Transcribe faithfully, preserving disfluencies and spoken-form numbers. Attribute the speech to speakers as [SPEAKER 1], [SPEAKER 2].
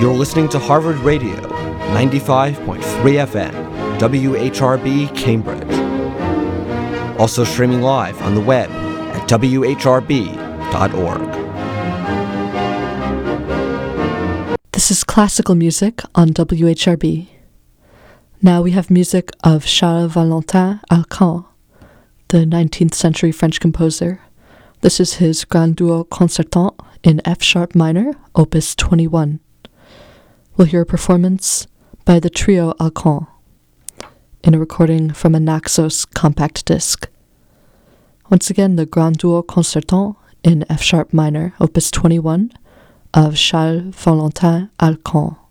[SPEAKER 1] You're listening to Harvard Radio, ninety-five point three F M, W H R B Cambridge. Also streaming live on the web at w h r b dot org.
[SPEAKER 2] This is classical music on W H R B. Now we have music of Charles Valentin Alcan, the nineteenth century French composer. This is his Grand Duo Concertant in F sharp minor, opus twenty-one. We'll hear a performance by the trio Alcan in a recording from a Naxos compact disc. Once again, the Grand Duo Concertant in F sharp minor, opus twenty-one, of Charles Valentin Alcan.